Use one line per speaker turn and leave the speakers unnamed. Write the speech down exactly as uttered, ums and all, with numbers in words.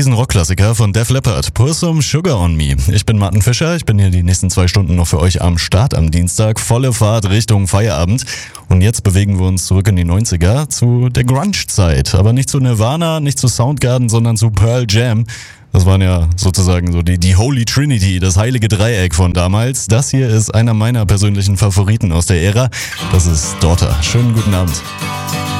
Riesenrockklassiker von Def Leppard, Pour Some Sugar on Me. Ich bin Martin Fischer, ich bin hier die nächsten zwei Stunden noch für euch am Start am Dienstag. Volle Fahrt Richtung Feierabend. Und jetzt bewegen wir uns zurück in die neunziger zu der Grunge-Zeit. Aber nicht zu Nirvana, nicht zu Soundgarden, sondern zu Pearl Jam. Das waren ja sozusagen so die, die Holy Trinity, das heilige Dreieck von damals. Das hier ist einer meiner persönlichen Favoriten aus der Ära. Das ist Daughter. Schönen guten Abend.